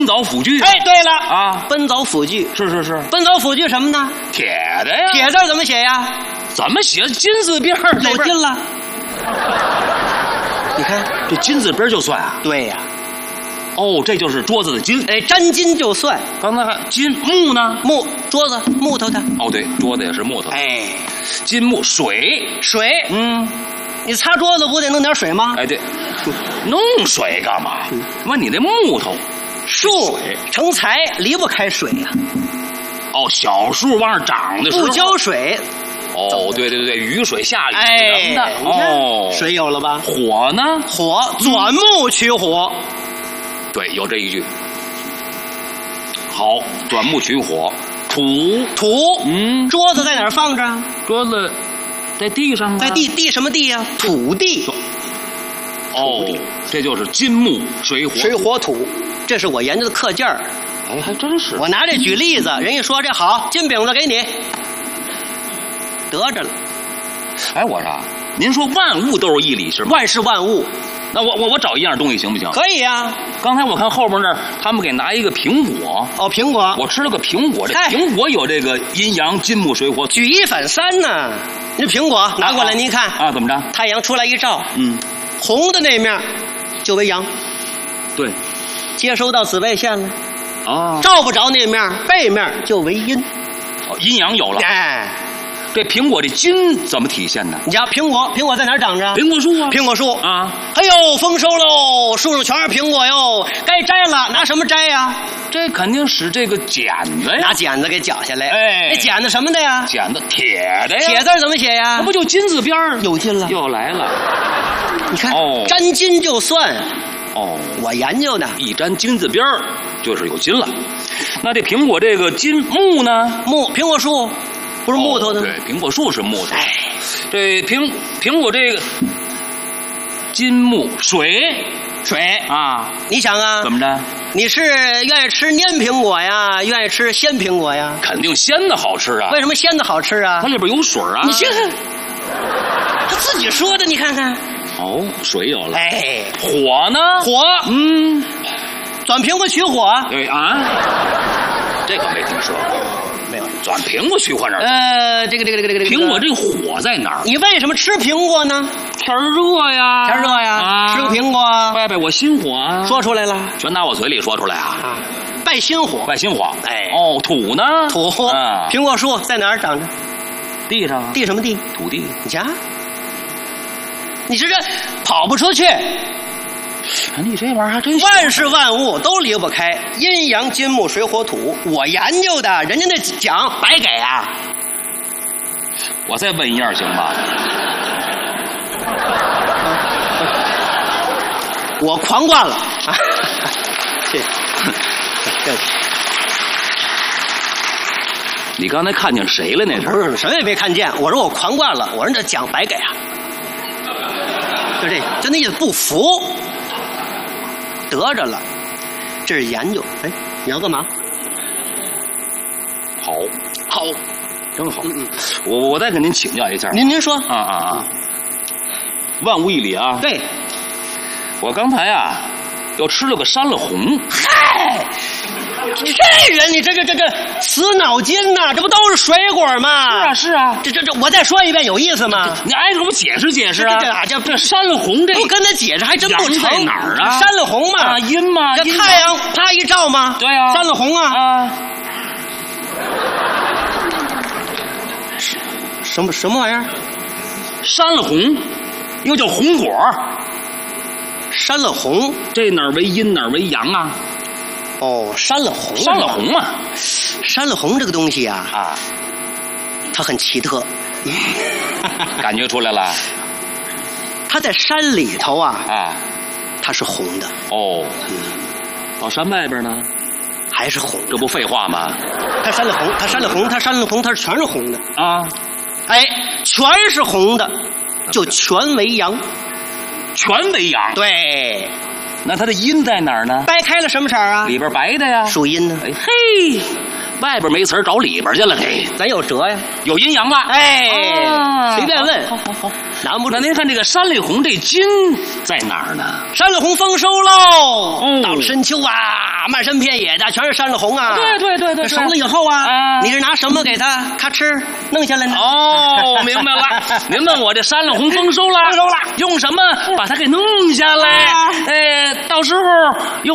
藻斧锯。 哎，对了啊， 奔藻斧锯是， 奔藻斧锯什么呢？ 铁的呀。 铁字怎么写呀？ 怎么写？金字边儿有金了。你看这金字边就算啊？ 对呀。 哦，这就是桌子的金。 哎，沾金就算。 刚才还金木呢？ 木桌子木头的。 哦，对，桌子也是木头。 哎， 金木水。 你擦桌子不得弄点水吗？ 哎，对，弄水干嘛？问你那木头， 树成材离不开水呀。 哦，小树往上长的时候不浇水。 哦，对，雨水下雨哎， 的。哦， 水有了吧？ 火呢？ 火钻木取火。 对，有这一句。好，钻木取火。土， 桌子在哪儿放着？ 桌子在地上啊。 在地什么地呀？土地。 哦，这就是金木水火土，这是我研究的课件儿。 哎，还真是。 我拿这举例子，人家说这好，金饼子给你，得着了。 哎，我说，您说万物都是一理是吗？ 万事万物。 那我找一样东西行不行？ 可以啊。刚才我看后边那儿，他们给拿一个苹果。 哦，苹果。 我吃了个苹果，这苹果有这个阴阳金木水火。 举一反三呢。这苹果拿过来，您看啊，怎么着？ 太阳出来一照，红的那面就为阳。 对。 接收到紫外线了。 啊。 照不着那面，背面就为阴。 哦，阴阳有了。 哎。 这苹果这金怎么体现呢？ 你瞧，苹果在哪儿长着？ 苹果树啊。 苹果树啊。 哎呦，丰收喽，树上全是苹果哟，该摘了，拿什么摘呀？ 这肯定使这个剪子呀。 拿剪子给绞下来。 哎， 那剪子什么的呀？ 剪子铁的呀。 铁字怎么写呀？ 那不就金字边儿？ 有金了。 又来了。 你看， 哦， 沾金就算。 哦， 我研究的， 一沾金字边儿就是有金了。那这苹果这个金木呢？ 苹果树。不是木头的。 对，苹果树是木头。哎，这苹果这个金木水啊， 你想啊， 怎么着？ 你是愿意吃蔫苹果呀，愿意吃鲜苹果呀？ 肯定鲜的好吃啊。 为什么鲜的好吃啊？ 它里边有水啊。 你先看，他自己说的，你看看。 哦，水有了。 哎， 火呢？ 火，钻苹果取火。 对啊，这个没听说过。 没有。 钻苹果取火哪儿？ 这个苹果这个火在哪儿？ 你为什么吃苹果呢？ 天热呀， 吃个苹果， 拜我心火啊！ 说出来了， 全拿我嘴里说出来啊！ 拜心火， 拜心火。 哎， 哦，土呢？ 土。苹果树在哪儿长着？ 地上。 地什么地？ 土地。 你瞧，你这跑不出去。 你这玩意儿还真万事万物都离不开阴阳金木水火土。我研究的，人家那奖白给啊！ 我再问一样行吗？ 我狂灌了啊！ 你刚才看见谁了？那是？ 不是，什么也没看见。我说我狂灌了，我说这奖白给啊！就这，就那意思，不服。得着了，这是研究。哎，你要干嘛？ 好，真好。我再跟您请教一下。 您说。 万物一理啊。 对。 我刚才啊，又吃了个山了红。 嗨，这人你这死脑筋呐！这不都是水果吗？ 是啊。 这，我再说一遍，有意思吗？ 你挨着我解释解释啊！这山了红这， 不跟他解释还真不成。 在哪儿啊？ 山了红嘛， 阴嘛， 这太阳啪一照嘛， 对啊， 山了红啊。什么玩意儿？ 山了红，又叫红果。 山了红， 这哪儿为阴哪儿为阳啊？ 哦，山了红， 山了红嘛。 山了红这个东西啊，它很奇特。 感觉出来了。 它在山里头啊，它是红的。 哦，到山外边呢， 还是红。 这不废话吗？ 它山了红，它山了红，它山了红，它全是红的啊！ 哎，全是红的，就全为阳。 全为阳。 对。 那它的阴在哪儿呢？ 掰开了什么色啊？ 里边白的呀， 属阴呢。 嘿， 外边没词儿，找里边去了。这咱有辙呀。 有阴阳了。 哎，随便问。 好， 难不住。 那您看这个山里红这金在哪儿呢？ 山里红丰收喽！到了哦深秋啊，漫山遍野的全是山里红啊。 对， 熟了以后啊， 啊你是拿什么给它咔哧弄下来呢？ 哦，明白了。您问我这山里红丰收了，用什么把它给弄下来？到时候用。